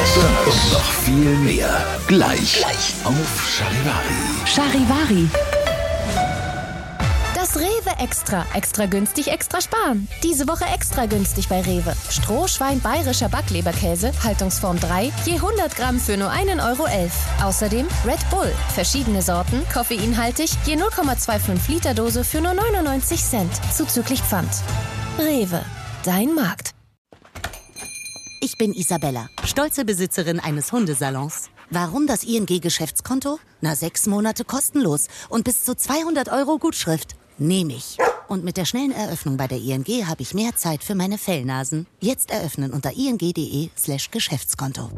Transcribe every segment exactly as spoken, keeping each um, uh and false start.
Das und noch viel mehr. Gleich, Gleich. auf Charivari. Charivari. Das Rewe Extra. Extra günstig, extra sparen. Diese Woche extra günstig bei Rewe. Strohschwein bayerischer Backleberkäse, Haltungsform drei, je hundert Gramm für nur einen Euro elf. Außerdem Red Bull. Verschiedene Sorten, koffeinhaltig, je null Komma fünfundzwanzig Liter Dose für nur neunundneunzig Cent. Zuzüglich Pfand. Rewe. Dein Markt. Ich bin Isabella, stolze Besitzerin eines Hundesalons. Warum das I N G-Geschäftskonto? Na, sechs Monate kostenlos und bis zu zweihundert Euro Gutschrift. Nehme ich. Und mit der schnellen Eröffnung bei der I N G habe ich mehr Zeit für meine Fellnasen. Jetzt eröffnen unter ing.de slash Geschäftskonto.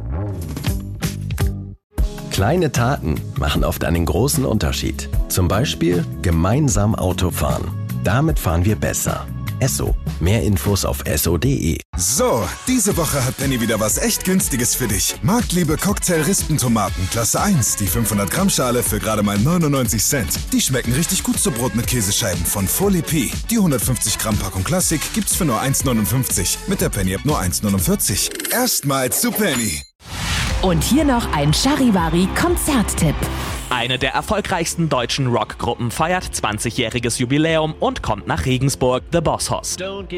Kleine Taten machen oft einen großen Unterschied. Zum Beispiel gemeinsam Auto fahren. Damit fahren wir besser. Esso. Mehr Infos auf esso punkt de. So, diese Woche hat Penny wieder was echt Günstiges für dich. Marktliebe Cocktail-Rispentomaten, Klasse eins, die fünfhundert Gramm Schale für gerade mal neunundneunzig Cent. Die schmecken richtig gut zu Brot mit Käsescheiben von Folie P. Die hundertfünfzig Gramm Packung Klassik gibt's für nur eins neunundfünfzig. Mit der Penny-App nur eins neunundvierzig. Erstmals zu Penny. Und hier noch ein Charivari-Konzerttipp. Eine der erfolgreichsten deutschen Rockgruppen feiert zwanzigjähriges Jubiläum und kommt nach Regensburg, The Boss Hoss.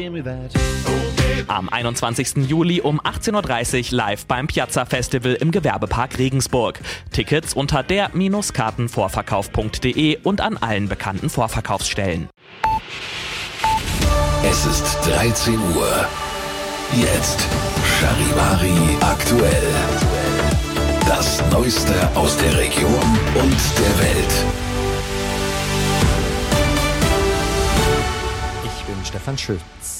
Am einundzwanzigsten Juli um achtzehn Uhr dreißig live beim Piazza Festival im Gewerbepark Regensburg. Tickets unter der Kartenvorverkauf punkt de und an allen bekannten Vorverkaufsstellen. Es ist dreizehn Uhr. Jetzt Charivari aktuell. Das Neueste aus der Region und der Welt. Ich bin Stefan Schütz.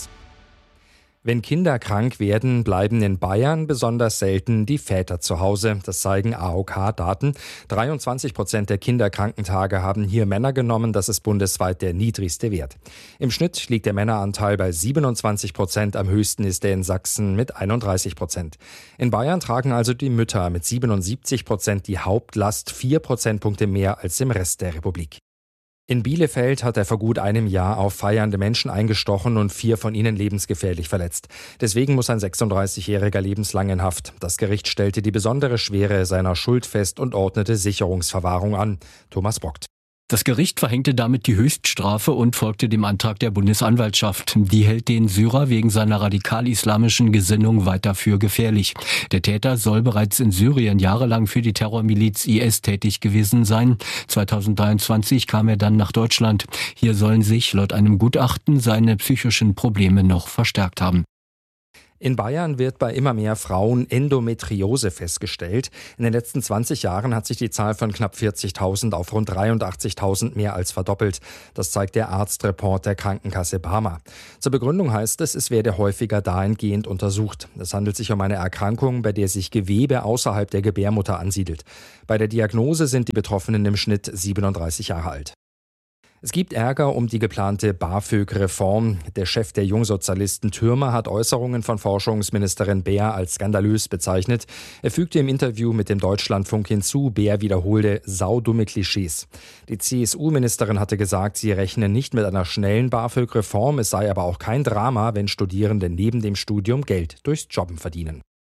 Wenn Kinder krank werden, bleiben in Bayern besonders selten die Väter zu Hause. Das zeigen A O K-Daten. dreiundzwanzig Prozent der Kinderkrankentage haben hier Männer genommen. Das ist bundesweit der niedrigste Wert. Im Schnitt liegt der Männeranteil bei siebenundzwanzig Prozent. Am höchsten ist er in Sachsen mit einunddreißig Prozent. In Bayern tragen also die Mütter mit siebenundsiebzig Prozent die Hauptlast, vier Prozentpunkte mehr als im Rest der Republik. In Bielefeld hat er vor gut einem Jahr auf feiernde Menschen eingestochen und vier von ihnen lebensgefährlich verletzt. Deswegen muss ein sechsunddreißigjähriger lebenslang in Haft. Das Gericht stellte die besondere Schwere seiner Schuld fest und ordnete Sicherungsverwahrung an. Thomas Brockt. Das Gericht verhängte damit die Höchststrafe und folgte dem Antrag der Bundesanwaltschaft. Die hält den Syrer wegen seiner radikal-islamischen Gesinnung weiter für gefährlich. Der Täter soll bereits in Syrien jahrelang für die Terrormiliz I S tätig gewesen sein. zweitausenddreiundzwanzig kam er dann nach Deutschland. Hier sollen sich laut einem Gutachten seine psychischen Probleme noch verstärkt haben. In Bayern wird bei immer mehr Frauen Endometriose festgestellt. In den letzten zwanzig Jahren hat sich die Zahl von knapp vierzigtausend auf rund dreiundachtzigtausend mehr als verdoppelt. Das zeigt der Arztreport der Krankenkasse Barmer. Zur Begründung heißt es, es werde häufiger dahingehend untersucht. Es handelt sich um eine Erkrankung, bei der sich Gewebe außerhalb der Gebärmutter ansiedelt. Bei der Diagnose sind die Betroffenen im Schnitt siebenunddreißig Jahre alt. Es gibt Ärger um die geplante BAföG-Reform. Der Chef der Jungsozialisten Thürmer hat Äußerungen von Forschungsministerin Beer als skandalös bezeichnet. Er fügte im Interview mit dem Deutschlandfunk hinzu, Beer wiederholte saudumme Klischees. Die C S U-Ministerin hatte gesagt, sie rechne nicht mit einer schnellen BAföG-Reform. Es sei aber auch kein Drama, wenn Studierende neben dem Studium Geld durchs Jobben verdienen.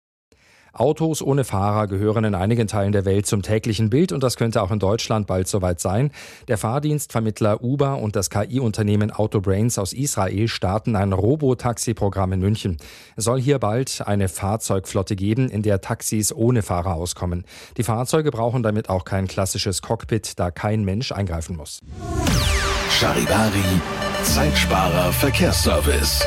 Autos ohne Fahrer gehören in einigen Teilen der Welt zum täglichen Bild und das könnte auch in Deutschland bald soweit sein. Der Fahrdienstvermittler Uber und das K I-Unternehmen Autobrains aus Israel starten ein Robotaxi-Programm in München. Es soll hier bald eine Fahrzeugflotte geben, in der Taxis ohne Fahrer auskommen. Die Fahrzeuge brauchen damit auch kein klassisches Cockpit, da kein Mensch eingreifen muss. Charivari, Zeitsparer Verkehrsservice.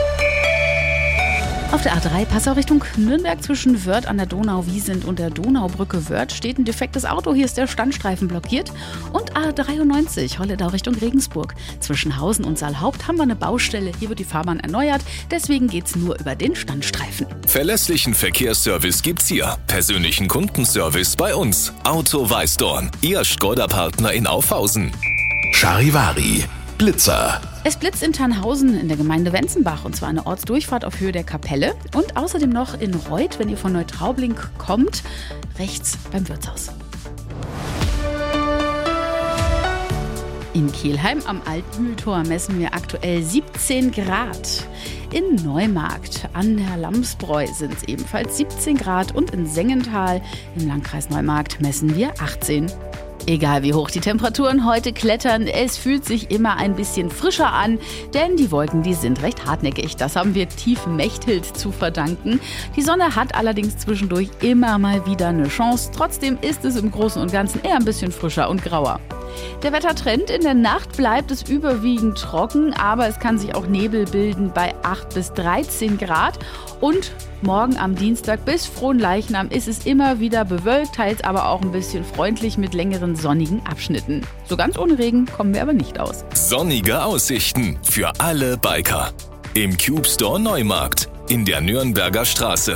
Auf der A drei Passau Richtung Nürnberg zwischen Wörth an der Donau-Wiesent und der Donaubrücke Wörth steht ein defektes Auto. Hier ist der Standstreifen blockiert. Und A dreiundneunzig Holledau Richtung Regensburg. Zwischen Hausen und Saalhaupt haben wir eine Baustelle. Hier wird die Fahrbahn erneuert. Deswegen geht's nur über den Standstreifen. Verlässlichen Verkehrsservice gibt's hier. Persönlichen Kundenservice bei uns. Auto Weißdorn. Ihr Skoda-Partner in Aufhausen. Charivari. Blitzer. Es blitzt in Tannhausen in der Gemeinde Wenzenbach und zwar eine Ortsdurchfahrt auf Höhe der Kapelle und außerdem noch in Reuth, wenn ihr von Neutraubling kommt, rechts beim Wirtshaus. In Kelheim am Altmühltor messen wir aktuell siebzehn Grad. In Neumarkt an der Lamsbräu sind es ebenfalls siebzehn Grad und in Sengenthal im Landkreis Neumarkt messen wir achtzehn. Egal wie hoch die Temperaturen heute klettern, es fühlt sich immer ein bisschen frischer an, denn die Wolken, die sind recht hartnäckig. Das haben wir tiefem Mechthild zu verdanken. Die Sonne hat allerdings zwischendurch immer mal wieder eine Chance. Trotzdem ist es im Großen und Ganzen eher ein bisschen frischer und grauer. Der Wettertrend: in der Nacht bleibt es überwiegend trocken, aber es kann sich auch Nebel bilden bei acht bis dreizehn Grad. Und morgen am Dienstag bis Fronleichnam ist es immer wieder bewölkt, teils aber auch ein bisschen freundlich mit längeren sonnigen Abschnitten. So ganz ohne Regen kommen wir aber nicht aus. Sonnige Aussichten für alle Biker. Im Cube Store Neumarkt in der Nürnberger Straße.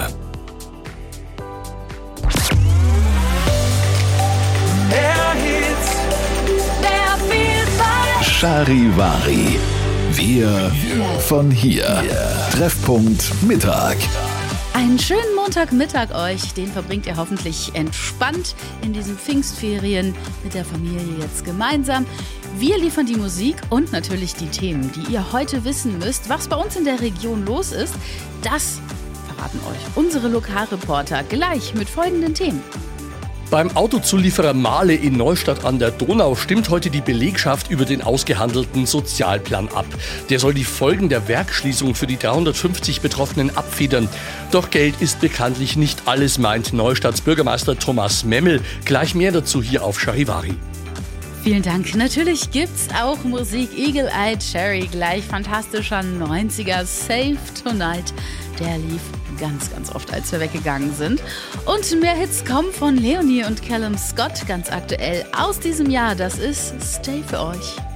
Charivari. Wir von hier. Treffpunkt Mittag. Einen schönen Montagmittag euch. Den verbringt ihr hoffentlich entspannt in diesen Pfingstferien mit der Familie jetzt gemeinsam. Wir liefern die Musik und natürlich die Themen, die ihr heute wissen müsst. Was bei uns in der Region los ist, das verraten euch unsere Lokalreporter gleich mit folgenden Themen. Beim Autozulieferer Mahle in Neustadt an der Donau stimmt heute die Belegschaft über den ausgehandelten Sozialplan ab. Der soll die Folgen der Werksschließung für die dreihundertfünfzig Betroffenen abfedern. Doch Geld ist bekanntlich nicht alles, meint Neustadts Bürgermeister Thomas Memmel. Gleich mehr dazu hier auf Charivari. Vielen Dank. Natürlich gibt's auch Musik. Eagle-Eye Cherry, gleich fantastischer neunziger Save Tonight. Der lief ganz, ganz oft, als wir weggegangen sind. Und mehr Hits kommen von Leonie und Callum Scott, ganz aktuell aus diesem Jahr. Das ist Stay für euch.